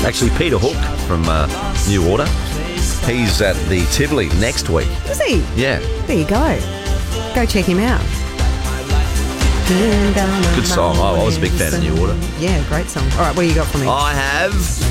Actually, Peter Hook from New Order. He's at the Tivoli next week. Is he? Yeah. There you go. Go check him out. Good song. I was a big fan of New Order. Yeah, great song. All right, what do you got for me? I have